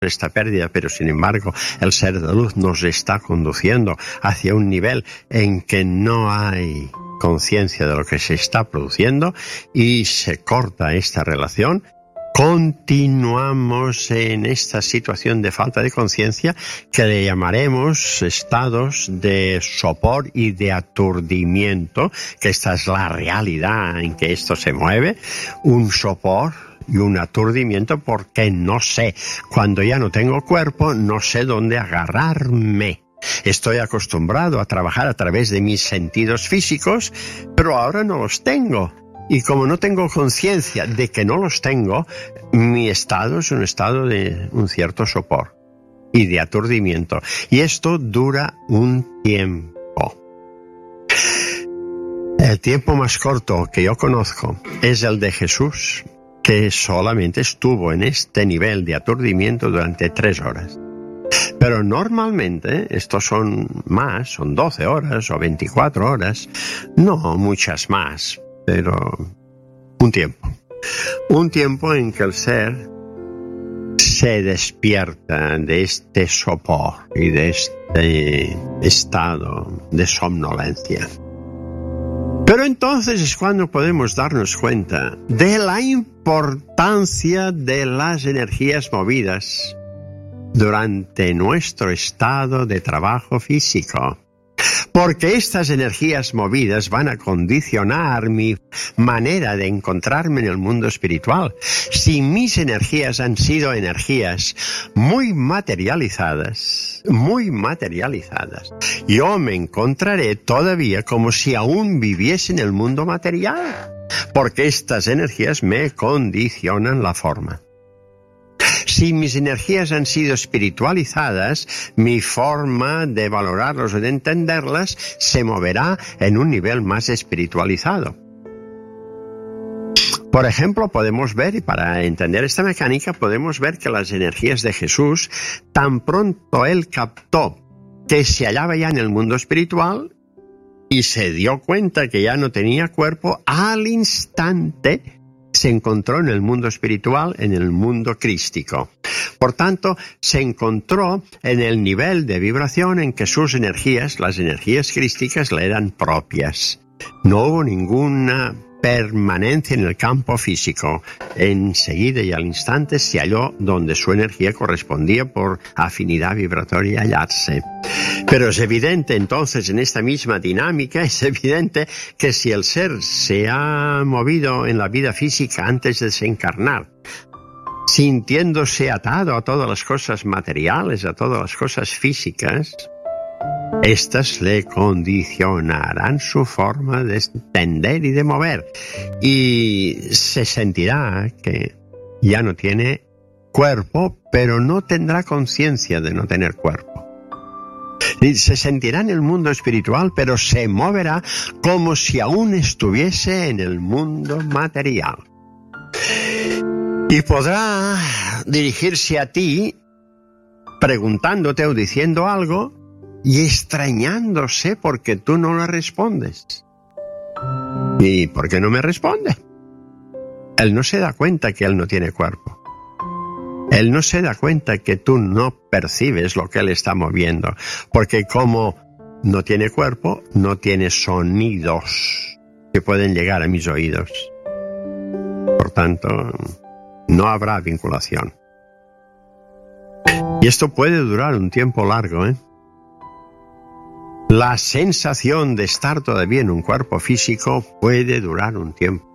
esta pérdida, pero sin embargo el ser de luz nos está conduciendo hacia un nivel en que no hay conciencia de lo que se está produciendo y se corta esta relación, continuamos en esta situación de falta de conciencia que le llamaremos estados de sopor y de aturdimiento, que esta es la realidad en que esto se mueve, un sopor y un aturdimiento porque no sé, cuando ya no tengo cuerpo, no sé dónde agarrarme. Estoy acostumbrado a trabajar a través de mis sentidos físicos, pero ahora no los tengo. Y como no tengo conciencia de que no los tengo, mi estado es un estado de un cierto sopor y de aturdimiento. Y esto dura un tiempo. El tiempo más corto que yo conozco es el de Jesús, que solamente estuvo en este nivel de aturdimiento durante 3 horas. Pero normalmente estos son más, son 12 horas o 24 horas, no muchas más, pero un tiempo. Un tiempo en que el ser se despierta de este sopor y de este estado de somnolencia. Pero entonces es cuando podemos darnos cuenta de la importancia de las energías movidas durante nuestro estado de trabajo físico. Porque estas energías movidas van a condicionar mi manera de encontrarme en el mundo espiritual. Si mis energías han sido energías muy materializadas, yo me encontraré todavía como si aún viviese en el mundo material, porque estas energías me condicionan la forma. Si mis energías han sido espiritualizadas, mi forma de valorarlas o de entenderlas se moverá en un nivel más espiritualizado. Por ejemplo, podemos ver, y para entender esta mecánica, podemos ver que las energías de Jesús, tan pronto él captó que se hallaba ya en el mundo espiritual y se dio cuenta que ya no tenía cuerpo, al instante se encontró en el mundo espiritual, en el mundo crístico. Por tanto, se encontró en el nivel de vibración en que sus energías, las energías crísticas, le eran propias. No hubo ninguna permanencia en el campo físico. Enseguida y al instante se halló donde su energía correspondía por afinidad vibratoria hallarse. Pero es evidente entonces en esta misma dinámica, es evidente que si el ser se ha movido en la vida física antes de desencarnar, sintiéndose atado a todas las cosas materiales, a todas las cosas físicas, estas le condicionarán su forma de entender y de mover. Y se sentirá que ya no tiene cuerpo, pero no tendrá conciencia de no tener cuerpo. Y se sentirá en el mundo espiritual, pero se moverá como si aún estuviese en el mundo material. Y podrá dirigirse a ti preguntándote o diciendo algo y extrañándose porque tú no le respondes. ¿Y por qué no me responde? Él no se da cuenta que él no tiene cuerpo. Él no se da cuenta que tú no percibes lo que él está moviendo, porque como no tiene cuerpo, no tiene sonidos que pueden llegar a mis oídos. Por tanto, no habrá vinculación. Y esto puede durar un tiempo largo, La sensación de estar todavía en un cuerpo físico puede durar un tiempo.